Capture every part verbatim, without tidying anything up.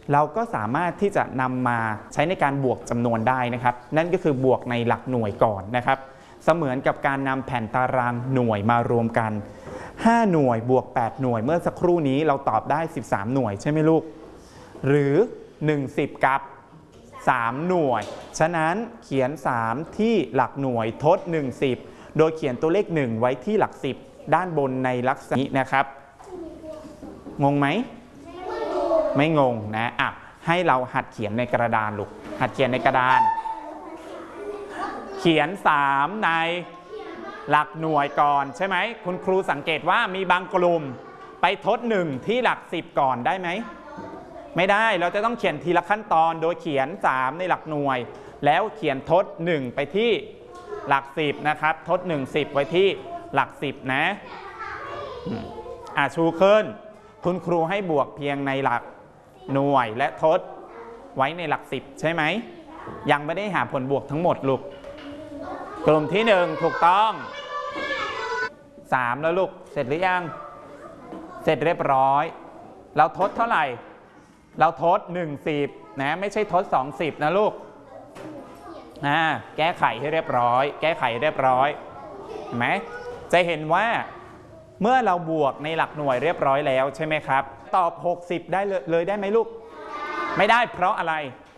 เราก็สามารถที่จะนำมาใช้ในการบวกจำนวนได้นะครับนั่นก็คือบวกในหลักหน่วยก่อนนะครับเสมือนกับการนำแผ่นตารางหน่วยมารวมกันห้าหน่วยบวกแปดหน่วยเมื่อสักครู่นี้เราตอบได้สิบสามหน่วยใช่ไหมลูกหรือหนึ่งสิบกับสามหน่วยฉะนั้นเขียนสามที่หลักหน่วยทดหนึ่งสิบโดยเขียนตัวเลขหนึ่งไว้ที่หลักสิบด้านบนในลักษณะนี้นะครับงงไหมไม่งงนะอ่ะให้เราหัดเขียนในกระดานลูกหัดเขียนในกระดานเขียนสามในหลักหน่วยก่อนใช่ไหมคุณครูสังเกตว่ามีบางกลุ่มไปทดหนึ่งที่หลักสิบก่อนได้ไหมไม่ได้เราจะต้องเขียนทีละขั้นตอนโดยเขียนสามในหลักหน่วยแล้วเขียนทดหนึ่งไปที่หลักสิบนะครับทดหนึ่ง สิบไว้ที่หลักสิบนะอ่ะชูขึ้นคุณครูให้บวกเพียงในหลักหน่วยและทดไว้ในหลักสิบใช่ไหมยังไม่ได้หาผลบวกทั้งหมดลูกกลุ่มที่หนึ่งถูกต้องสามแล้วลูกเสร็จหรือยังเสร็จเรียบร้อยเราทดเท่าไหร่เราทดหนึ่งสิบนะไม่ใช่ทดสองสิบนะลูกอ่าแก้ไขให้เรียบร้อยแก้ไขเรียบร้อยเห็นไหมจะเห็นว่าเมื่อเราบวกในหลักหน่วยเรียบร้อยแล้วใช่ไหมครับตอบหกสิบได้เลยได้ไหมลูกไม่ได้เพราะอะไร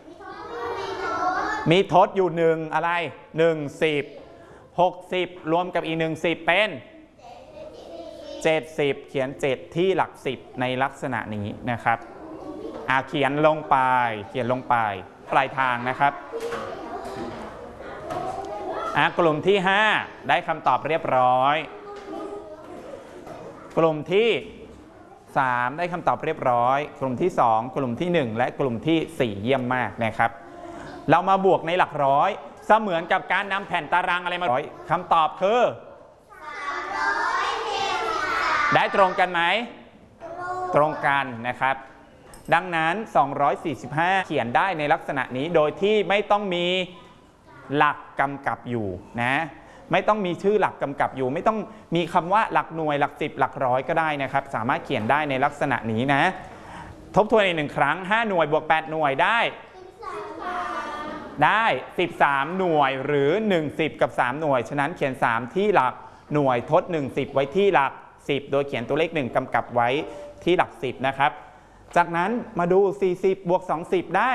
มีทดอยู่หนึ่งอะไรหนึ่งสิบหกสิบรวมกับอีกหนึ่งสิบเป็นเจ็ดสิบเขียนเจ็ดที่หลักสิบในลักษณะนี้นะครับอ่าเขียนลงไปเขียนลงไปปลายทางนะครับอ่ากลุ่มที่ห้าได้คำตอบเรียบร้อยกลุ่มที่สามได้คำตอบเรียบร้อยกลุ่มที่สองกลุ่มที่หนึ่งและกลุ่มที่สี่เยี่ยมมากนะครับเรามาบวกในหลักร้อยเสมือนกับการนำแผ่นตารางอะไรมาร้อยคำตอบคือได้ตรงกันไหมตรงกันนะครับดังนั้นสองร้อยสี่สิบห้าเขียนได้ในลักษณะนี้โดยที่ไม่ต้องมีหลักกำกับอยู่นะไม่ต้องมีชื่อหลักกำกับอยู่ไม่ต้องมีคำว่าหลักหน่วยหลักสิบหลักร้อยก็ได้นะครับสามารถเขียนได้ในลักษณะนี้นะทบทวนอีกหนึ่งครั้งห้าหน่วยบวกแปดหน่วยได้ได้สิบสามหน่วยหรือหนึ่งสิบกับสามหน่วยฉะนั้นเขียนสามที่หลักหน่วยทดหนึ่งสิบไว้ที่หลักสิบโดยเขียนตัวเลขหนึ่งกำกับไว้ที่หลักสิบนะครับจากนั้นมาดูสี่สิบบวกสองสิบได้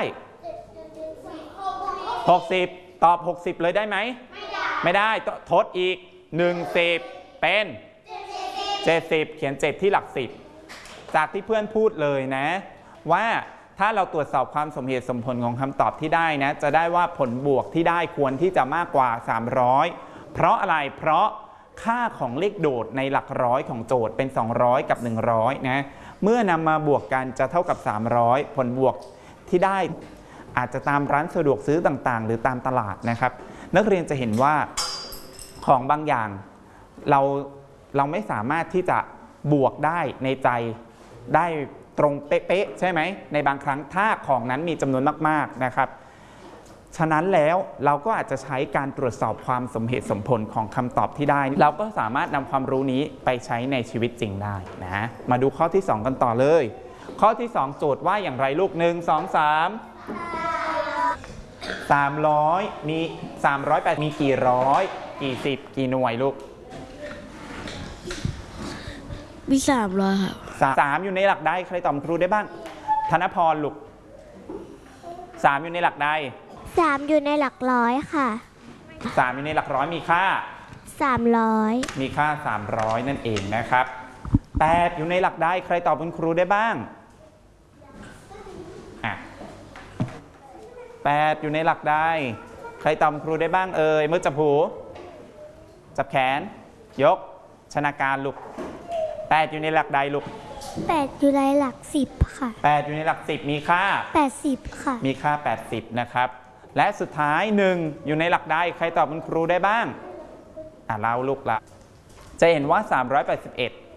หกสิบตอบหกสิบเลยได้ไหมไม่ได้ทดอีกหนึ่งสิบเป็นเจ็ดสิบเขียนเจ็ดที่หลักสิบจากที่เพื่อนพูดเลยนะว่าถ้าเราตรวจสอบความสมเหตุสมผลของคำตอบที่ได้นะจะได้ว่าผลบวกที่ได้ควรที่จะมากกว่าสามร้อยเพราะอะไรเพราะค่าของเลขโดดในหลักร้อยของโจทย์เป็นสองร้อยกับหนึ่งร้อยนะเมื่อนำมาบวกกันจะเท่ากับสามร้อยผลบวกที่ได้อาจจะตามร้านสะดวกซื้อต่างๆหรือตามตลาดนะครับนักเรียนจะเห็นว่าของบางอย่างเราเราไม่สามารถที่จะบวกได้ในใจได้ตรงเป๊ะๆใช่ไหมในบางครั้งถ้าของนั้นมีจำนวนมากๆนะครับฉะนั้นแล้วเราก็อาจจะใช้การตรวจสอบความสมเหตุสมผลของคำตอบที่ได้เราก็สามารถนำความรู้นี้ไปใช้ในชีวิตจริงได้นะมาดูข้อที่สองกันต่อเลยข้อที่สองโจทย์ว่าอย่างไรลูกหนึ่ง สอง สาม สามร้อยมีสามร้อยแปดมีกี่ร้อยกี่สิบกี่หน่วยลูกมีสามร้อยครับสามอยู่ในหลักใดใครตอบครูได้บ้างธนพรลูกสามอยู่ในหลักใดสามอยู่ในหลักร้อยค่ะสามอยู่ในหลักร้อยมีค่าสามร้อยมีค่าสามร้อยนั่นเองนะครับแปดอยู่ในหลักใดใครตอบคุณครูได้บ้างอ่ะแปดอยู่ในหลักใดใครตอบครูได้บ้างเอ่ยมือจับหูจับแขนยกชนาการลูกแปดอยู่ในหลักใดลูกแปดอยู่ในหลักสิบค่ะแปดอยู่ในหลักสิบมีค่าแปดสิบค่ะมีค่าแปดสิบนะครับและสุดท้ายหนึ่งอยู่ในหลักใดใครตอบคุณครูได้บ้างอ่ะเราลูกละจะเห็นว่าสามร้อยแปดสิบเอ็ด